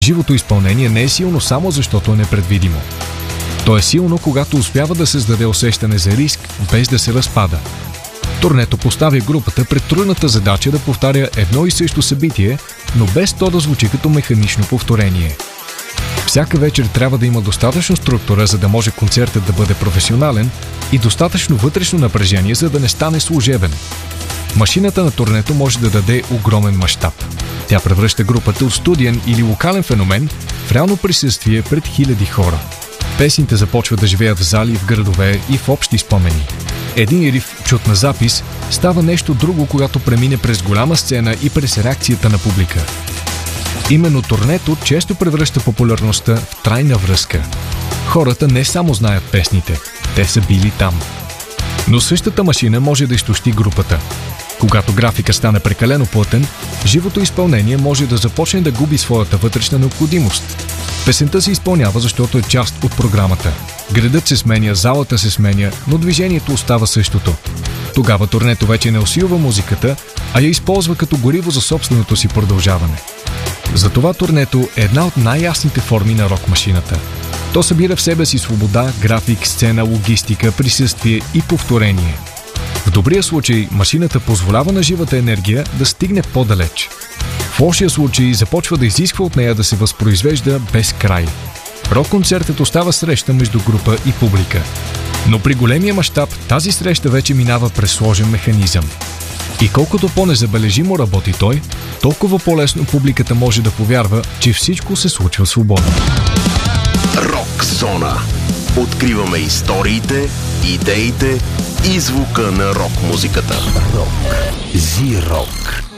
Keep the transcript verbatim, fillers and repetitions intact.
Живото изпълнение не е силно само защото е непредвидимо. То е силно, когато успява да създаде усещане за риск, без да се разпада. Турнето поставя групата пред трудната задача да повтаря едно и също събитие, но без то да звучи като механично повторение. Всяка вечер трябва да има достатъчно структура, за да може концертът да бъде професионален и достатъчно вътрешно напрежение, за да не стане служебен. Машината на турнето може да даде огромен мащаб. Тя превръща групата от студиен или локален феномен в реално присъствие пред хиляди хора. Песните започват да живеят в зали, в градове и в общи спомени. Един риф, чут на запис, става нещо друго, когато премине през голяма сцена и през реакцията на публика. Именно турнето често превръща популярността в трайна връзка. Хората не само знаят песните, те са били там. Но същата машина може да изтощи групата. Когато графика стане прекалено плътен, живото изпълнение може да започне да губи своята вътрешна необходимост. Песента се изпълнява, защото е част от програмата. Градът се сменя, залата се сменя, но движението остава същото. Тогава турнето вече не усилва музиката, а я използва като гориво за собственото си продължаване. Затова турнето е една от най-ясните форми на рок-машината. То събира в себе си свобода, график, сцена, логистика, присъствие и повторение. В добрия случай машината позволява на живата енергия да стигне по-далеч. В лошия случай започва да изисква от нея да се възпроизвежда без край. Рок-концертът остава среща между група и публика. Но при големия мащаб тази среща вече минава през сложен механизъм. И колкото по-незабележимо работи той, толкова по-лесно публиката може да повярва, че всичко се случва свободно. Рок зона. Откриваме историите, идеите и звука на рок музиката. Рок. Зи-рок.